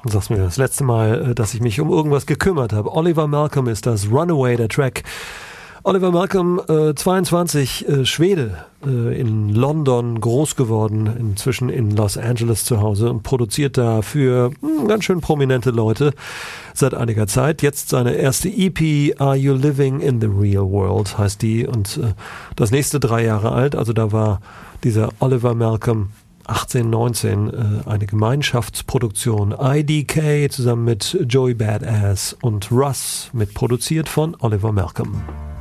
Du sagst mir das letzte Mal, dass ich mich um irgendwas gekümmert habe. Oliver Malcolm ist das, Runaway, der Track. Oliver Malcolm, 22, Schwede, in London groß geworden, inzwischen in Los Angeles zu Hause und produziert da für ganz schön prominente Leute seit einiger Zeit. Jetzt seine erste EP, Are You Living in the Real World, heißt die, und das nächste 3 Jahre alt, also da war dieser Oliver Malcolm 18, 19, eine Gemeinschaftsproduktion. IDK zusammen mit Joey Badass und Russ, mitproduziert von Oliver Malcolm.